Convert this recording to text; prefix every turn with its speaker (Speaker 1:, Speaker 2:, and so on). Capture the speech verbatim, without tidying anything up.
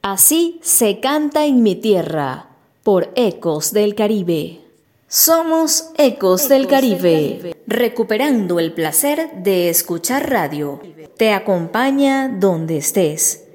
Speaker 1: Así se canta en mi tierra, por Ecos del Caribe. Somos Ecos del Caribe, recuperando el placer de escuchar radio. Te acompaña donde estés.